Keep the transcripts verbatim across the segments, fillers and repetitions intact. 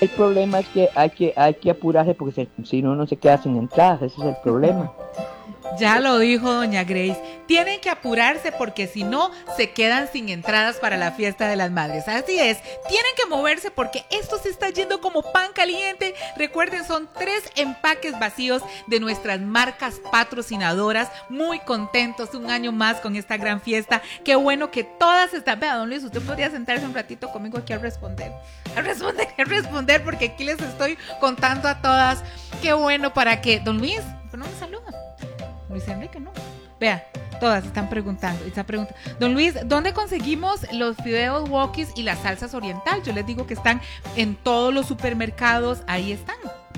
El problema es que hay que, hay que apurarse porque se, si no, no se queda sin entradas, ese es el problema. Ya lo dijo doña Grace, tienen que apurarse porque si no se quedan sin entradas para la fiesta de las madres. Así es, tienen que moverse porque esto se está yendo como pan caliente. Recuerden, son tres empaques vacíos de nuestras marcas patrocinadoras. Muy contentos un año más con esta gran fiesta. Qué bueno que todas están... Vea, don Luis, usted podría sentarse un ratito conmigo aquí a responder. A responder, a responder porque aquí les estoy contando a todas. Qué bueno para que... Don Luis, ¿por no me saluda? Luis Enrique, no. Vea, todas están preguntando, están preguntando. Don Luis, ¿dónde conseguimos los fideos wokis y las salsas oriental? Yo les digo que están en todos los supermercados, ahí están.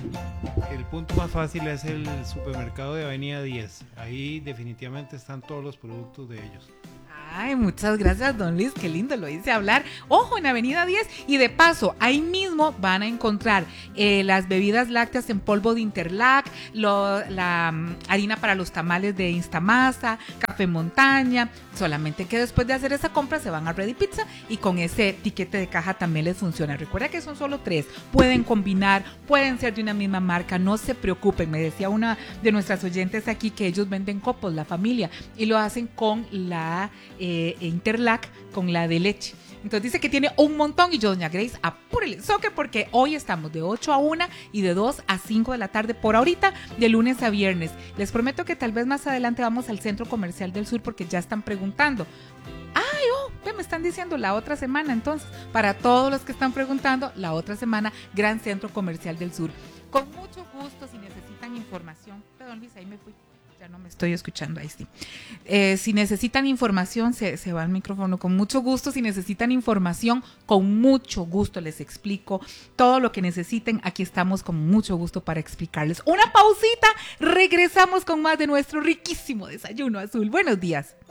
El punto más fácil es el supermercado de Avenida diez. Ahí definitivamente están todos los productos de ellos. Ay, muchas gracias, don Luis, qué lindo lo hice hablar. Ojo, en Avenida diez, y de paso, ahí mismo van a encontrar eh, las bebidas lácteas en polvo de Interlac, lo, la um, harina para los tamales de Instamasa, café montaña, solamente que después de hacer esa compra se van a Ready Pizza y con ese tiquete de caja también les funciona. Recuerda que son solo tres, pueden combinar, pueden ser de una misma marca, no se preocupen. Me decía una de nuestras oyentes aquí que ellos venden copos, la familia, y lo hacen con la... Eh, Interlac con la de leche. Entonces dice que tiene un montón y yo, doña Grace, apúrele, soque porque hoy estamos de ocho a una y de dos a cinco de la tarde por ahorita, de lunes a viernes. Les prometo que tal vez más adelante vamos al Centro Comercial del Sur porque ya están preguntando. Ay, oh, me están diciendo la otra semana, entonces, para todos los que están preguntando, la otra semana, Gran Centro Comercial del Sur. Con mucho gusto, si necesitan información. Perdón, Luis, ahí me fui. Ya no me estoy escuchando, ahí sí. Eh, si necesitan información, se, se va el micrófono. Con mucho gusto, si necesitan información, con mucho gusto les explico todo lo que necesiten. Aquí estamos con mucho gusto para explicarles. Una pausita, regresamos con más de nuestro riquísimo desayuno azul. Buenos días.